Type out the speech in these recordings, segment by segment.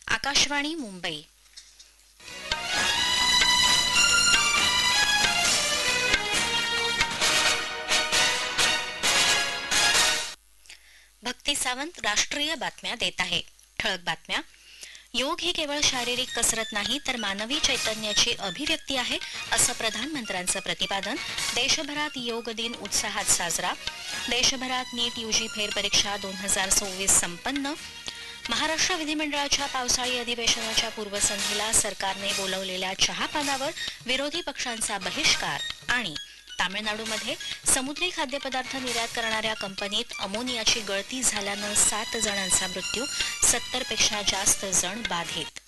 आकाशवाणी मुंबई. भक्ती सावंत राष्ट्रीय बातम्या देत आहे. ठळक बातम्या. योग ही केवळ शारीरिक कसरत नाही तर मानवी चैतन्याची अभिव्यक्ती आहे, असं प्रधानमंत्र्यांचं प्रतिपादन. देशभरात योग दिन उत्साहात साजरा. देशभरात नीट यूजी फेरपरीक्षा 2024 संपन्न. महाराष्ट्र विधिमंडळाच्या पावसाळी अधिवेशनाच्या पूर्वसंध्येला सरकारने बोलवलेल्या चहापानावर विरोधी पक्षांचा बहिष्कार. आणि तामिळनाडूमध्ये समुद्री खाद्यपदार्थ निर्यात करणाऱ्या कंपनीत अमोनियाची गळती झाल्यानं 7 जणांचा मृत्यू, 70 पेक्षा जास्त जण बाधित.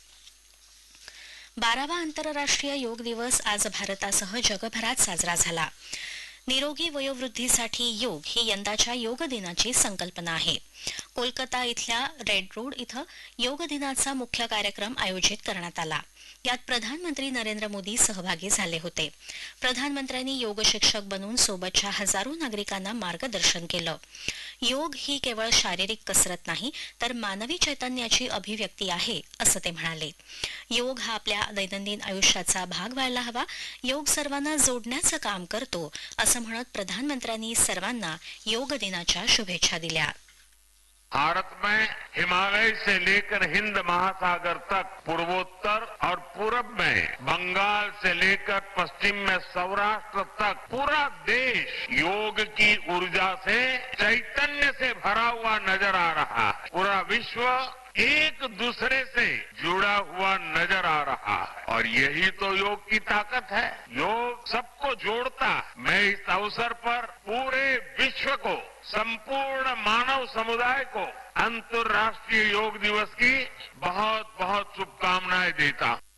12वा आंतरराष्ट्रीय योग दिवस आज भारतासह जगभरात साजरा झाला. निरोगी वयोवृद्धीसाठी योग ही यंदाच्या योग दिनाची संकल्पना आहे. कोलकाता इथल्या रेड रोड इथं योग दिनाचा मुख्य कार्यक्रम आयोजित करण्यात आला. यात प्रधानमंत्री नरेंद्र मोदी सहभागी झाले होते. प्रधानमंत्र्यांनी योग शिक्षक बनून सोबतच्या हजारो नागरिकांना मार्गदर्शन केलं. योग ही केवळ शारीरिक कसरत नाही तर मानवी चैतन्याची अभिव्यक्ती आहे, असं ते म्हणाले. योग हा आपल्या दैनंदिन आयुष्याचा भाग व्हायला हवा. योग सर्वांना जोडण्याचं काम करतो, असं म्हणत प्रधानमंत्र्यांनी सर्वांना योग दिनाच्या शुभेच्छा दिल्या. भारत में हिमालय से लेकर हिंद महासागर तक, पूर्वोत्तर और पूरब में बंगाल से लेकर पश्चिम में सौराष्ट्र तक पूरा देश योग की ऊर्जा से, चैतन्य से भरा हुआ नजर आ रहा है. पूरा विश्व एक दूसरे से जुड़ा हुआ नजर आ रहा है और यही तो योग की ताकत है. योग सबको जोड़ता. मैं इस अवसर पर पूरे विश्व को, संपूर्ण मानव समुदाय को अंतर्राष्ट्रीय योग दिवस की बहुत बहुत शुभकामनाएं देता हूं.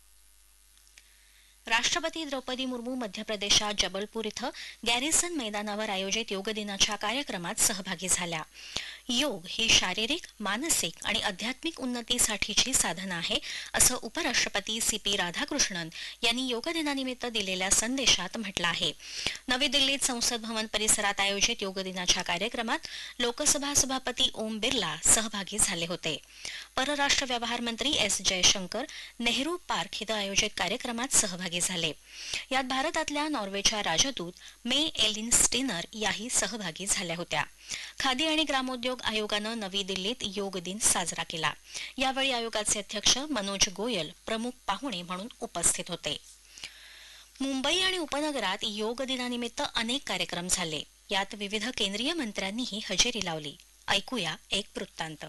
राष्ट्रपती द्रौपदी मुर्मू मध्य प्रदेशात जबलपूर इथं गॅरिसन मैदानावर आयोजित योग दिनाच्या कार्यक्रमात सहभागी झाल्या. योग ही शारीरिक, मानसिक आणि आध्यात्मिक उन्नतीसाठीची साधना आहे, असं उपराष्ट्रपती CP राधाकृष्णन यांनी योग दिनानिमित्त दिलेल्या संदेशात म्हटलं आहे. नवी दिल्लीत संसद भवन परिसरात आयोजित योग दिनाच्या कार्यक्रमात लोकसभा सभापती ओम बिर्ला सहभागी झाले होते. परराष्ट्र व्यवहार मंत्री S जयशंकर नेहरू पार्क इथं आयोजित कार्यक्रमात सहभागी झाले. यात भारतातल्या नॉर्वेच्या राजदूत मे एलिन स्टेनर याही सहभागी झाल्या होत्या. खादी आणि ग्रामोद्योग आयोगानं नवी दिल्लीत योग दिन साजरा केला. यावेळी आयोगाचे अध्यक्ष मनोज गोयल प्रमुख पाहुणे म्हणून उपस्थित होते. मुंबई आणि उपनगरात योग दिनानिमित्त अनेक कार्यक्रम झाले. यात विविध केंद्रीय मंत्र्यांनीही हजेरी लावली. ऐकूया एक वृत्तांत.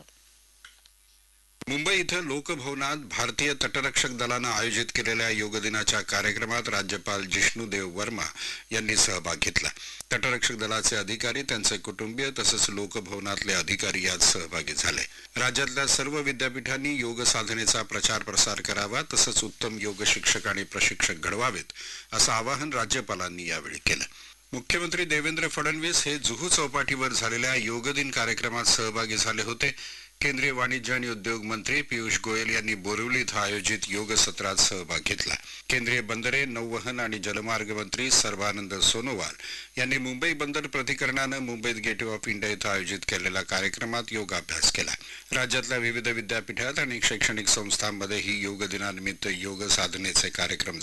मुंबई इथं लोकभवनात भारतीय तटरक्षक दलानं आयोजित केलेल्या योग दिनाच्या कार्यक्रमात राज्यपाल जिष्णुदेव वर्मा यांनी सहभाग घेतला. तटरक्षक दलाचे अधिकारी, त्यांचे कुटुंबीय तसंच लोकभवनातले अधिकारी यात सहभागी झाले. राज्यातल्या सर्व विद्यापीठांनी योग साधनेचा प्रचार प्रसार करावा, तसंच उत्तम योग शिक्षक आणि प्रशिक्षक घडवावेत, असं आवाहन राज्यपालांनी यावेळी केलं. मुख्यमंत्री देवेंद्र फडणवीस हे जुहू चौपाटीवर झालेल्या योग दिन कार्यक्रमात सहभागी झाले होते. केंद्रीय वाणिज्य आणि उद्योग मंत्री पियुष गोयल यांनी बोरिवली इथं आयोजित योग सत्रात सहभाग घेतला. केंद्रीय बंदरे, नौवहन आणि जलमार्ग मंत्री सर्बानंद सोनोवाल यांनी मुंबई बंदर प्राधिकरणानं मुंबईत गेटवे ऑफ इंडिया इथं आयोजित केलेल्या कार्यक्रमात योगाभ्यास केला. राज्यातल्या विविध विद्यापीठात आणि शैक्षणिक संस्थांमध्येही योग दिनानिमित्त योग साधनेचे कार्यक्रम